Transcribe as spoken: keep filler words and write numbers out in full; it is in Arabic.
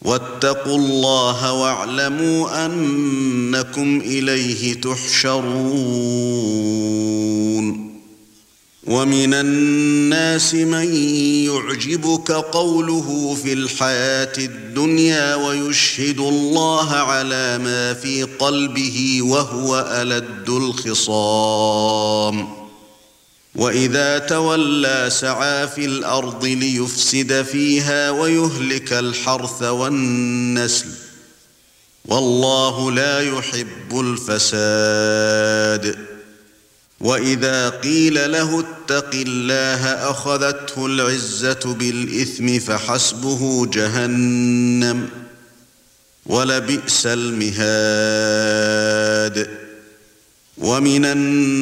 واتقوا الله واعلموا أنكم إليه تحشرون ومن الناس من يعجبك قوله في الحياة الدنيا ويشهد الله على ما في قلبه وهو ألد الخصام وإذا تولى سعى في الأرض ليفسد فيها ويهلك الحرث والنسل والله لا يحب الفساد وإذا قيل له اتق الله أخذته العزة بالإثم فحسبه جهنم ولبئس المهاد ومن الناس